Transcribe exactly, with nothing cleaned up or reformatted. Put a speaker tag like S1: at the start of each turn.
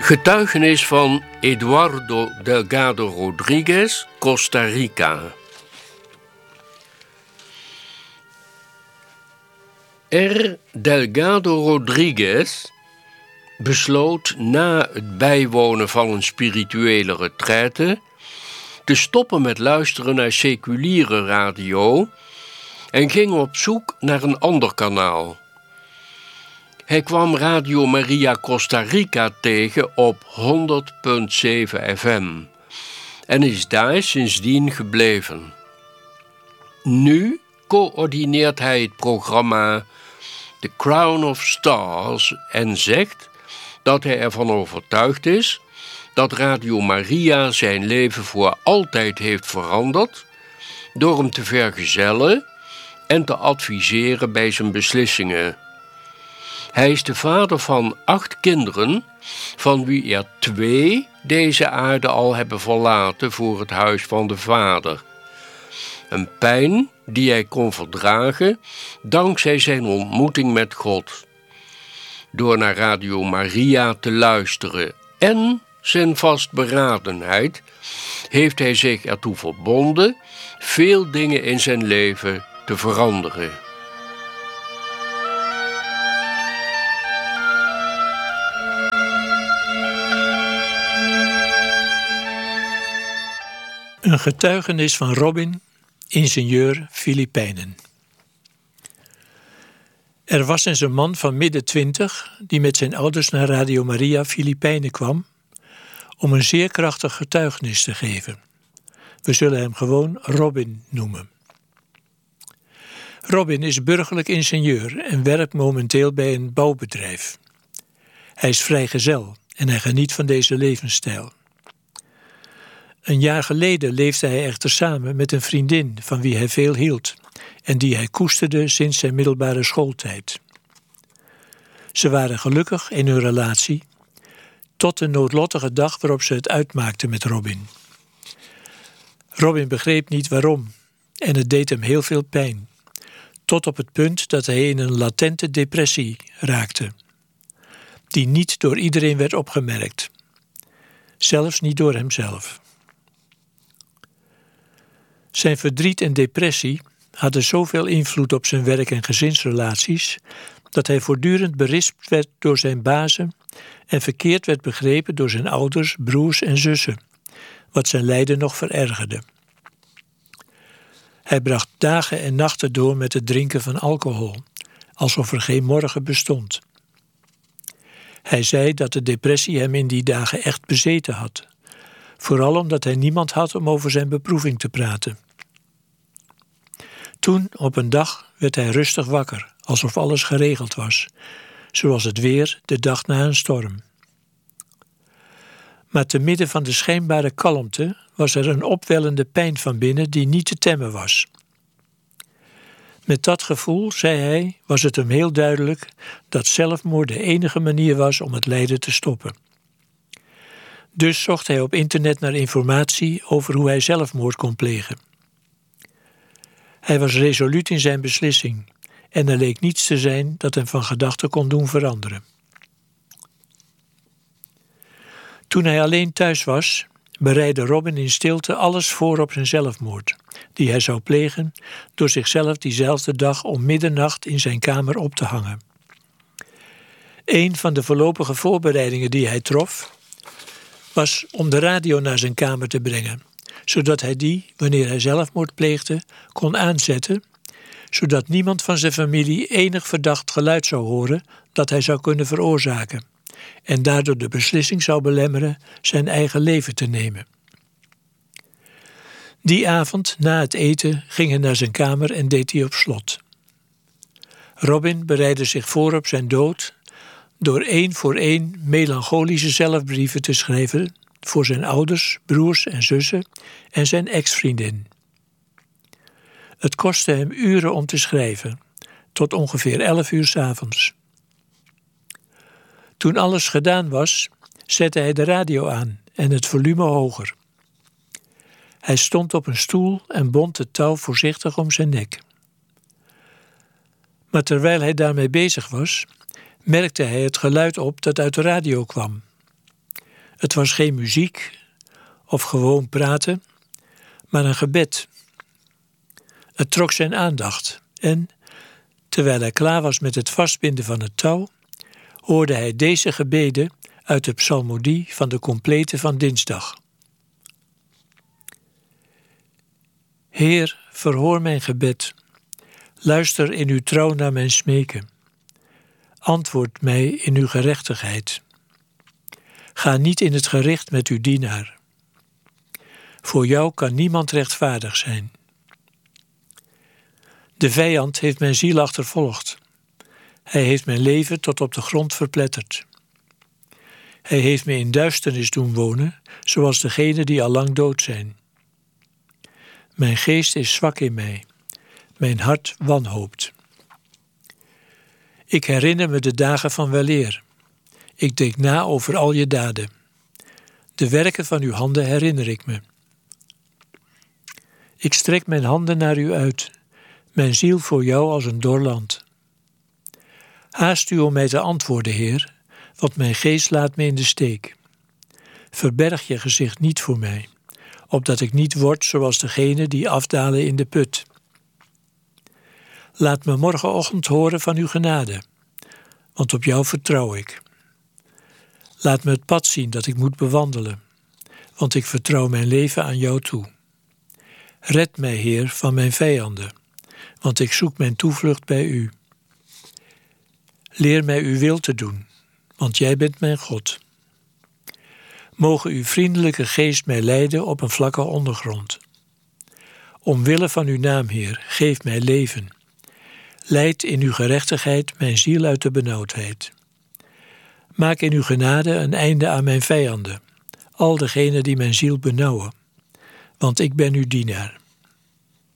S1: Getuigenis van Eduardo Delgado Rodriguez, Costa Rica. R. Delgado Rodriguez besloot na het bijwonen van een spirituele retraite te stoppen met luisteren naar seculiere radio en ging op zoek naar een ander kanaal. Hij kwam Radio Maria Costa Rica tegen op honderd komma zeven F M en is daar sindsdien gebleven. Nu coördineert hij het programma The Crown of Stars en zegt dat hij ervan overtuigd is dat Radio Maria zijn leven voor altijd heeft veranderd door hem te vergezellen en te adviseren bij zijn beslissingen. Hij is de vader van acht kinderen, van wie er twee deze aarde al hebben verlaten voor het huis van de vader. Een pijn die hij kon verdragen dankzij zijn ontmoeting met God. Door naar Radio Maria te luisteren en zijn vastberadenheid heeft hij zich ertoe verbonden veel dingen in zijn leven te veranderen.
S2: Een getuigenis van Robin, ingenieur Filipijnen. Er was eens een man van midden twintig die met zijn ouders naar Radio Maria Filipijnen kwam om een zeer krachtig getuigenis te geven. We zullen hem gewoon Robin noemen. Robin is burgerlijk ingenieur en werkt momenteel bij een bouwbedrijf. Hij is vrijgezel en hij geniet van deze levensstijl. Een jaar geleden leefde hij echter samen met een vriendin van wie hij veel hield en die hij koesterde sinds zijn middelbare schooltijd. Ze waren gelukkig in hun relatie, tot de noodlottige dag waarop ze het uitmaakte met Robin. Robin begreep niet waarom en het deed hem heel veel pijn, tot op het punt dat hij in een latente depressie raakte, die niet door iedereen werd opgemerkt, zelfs niet door hemzelf. Zijn verdriet en depressie hadden zoveel invloed op zijn werk- en gezinsrelaties dat hij voortdurend berispt werd door zijn bazen en verkeerd werd begrepen door zijn ouders, broers en zussen, wat zijn lijden nog verergerde. Hij bracht dagen en nachten door met het drinken van alcohol, alsof er geen morgen bestond. Hij zei dat de depressie hem in die dagen echt bezeten had, vooral omdat hij niemand had om over zijn beproeving te praten. Toen, op een dag, werd hij rustig wakker, alsof alles geregeld was, zoals het weer de dag na een storm. Maar te midden van de schijnbare kalmte was er een opwellende pijn van binnen die niet te temmen was. Met dat gevoel, zei hij, was het hem heel duidelijk dat zelfmoord de enige manier was om het lijden te stoppen. Dus zocht hij op internet naar informatie over hoe hij zelfmoord kon plegen. Hij was resoluut in zijn beslissing en er leek niets te zijn dat hem van gedachten kon doen veranderen. Toen hij alleen thuis was, bereidde Robin in stilte alles voor op zijn zelfmoord, die hij zou plegen door zichzelf diezelfde dag om middernacht in zijn kamer op te hangen. Een van de voorlopige voorbereidingen die hij trof, was om de radio naar zijn kamer te brengen, zodat hij die, wanneer hij zelfmoord pleegde, kon aanzetten, zodat niemand van zijn familie enig verdacht geluid zou horen dat hij zou kunnen veroorzaken en daardoor de beslissing zou belemmeren zijn eigen leven te nemen. Die avond, na het eten, ging hij naar zijn kamer en deed hij op slot. Robin bereidde zich voor op zijn dood door één voor één melancholische zelfbrieven te schrijven voor zijn ouders, broers en zussen en zijn ex-vriendin. Het kostte hem uren om te schrijven, tot ongeveer elf uur 's avonds. Toen alles gedaan was, zette hij de radio aan en het volume hoger. Hij stond op een stoel en bond het touw voorzichtig om zijn nek. Maar terwijl hij daarmee bezig was, merkte hij het geluid op dat uit de radio kwam. Het was geen muziek of gewoon praten, maar een gebed. Het trok zijn aandacht en, terwijl hij klaar was met het vastbinden van het touw, hoorde hij deze gebeden uit de psalmodie van de complete van dinsdag. Heer, verhoor mijn gebed. Luister in uw trouw naar mijn smeken. Antwoord mij in uw gerechtigheid. Ga niet in het gericht met uw dienaar. Voor jou kan niemand rechtvaardig zijn. De vijand heeft mijn ziel achtervolgd. Hij heeft mijn leven tot op de grond verpletterd. Hij heeft me in duisternis doen wonen, zoals degenen die al lang dood zijn. Mijn geest is zwak in mij. Mijn hart wanhoopt. Ik herinner me de dagen van weleer. Ik denk na over al je daden. De werken van uw handen herinner ik me. Ik strek mijn handen naar u uit, mijn ziel voor jou als een dor land. Haast u om mij te antwoorden, Heer, want mijn geest laat me in de steek. Verberg je gezicht niet voor mij, opdat ik niet word zoals degenen die afdalen in de put. Laat me morgenochtend horen van uw genade, want op jou vertrouw ik. Laat me het pad zien dat ik moet bewandelen, want ik vertrouw mijn leven aan jou toe. Red mij, Heer, van mijn vijanden, want ik zoek mijn toevlucht bij u. Leer mij uw wil te doen, want jij bent mijn God. Mogen uw vriendelijke geest mij leiden op een vlakke ondergrond. Omwille van uw naam, Heer, geef mij leven. Leid in uw gerechtigheid mijn ziel uit de benauwdheid. Maak in uw genade een einde aan mijn vijanden, al degenen die mijn ziel benauwen, want ik ben uw dienaar.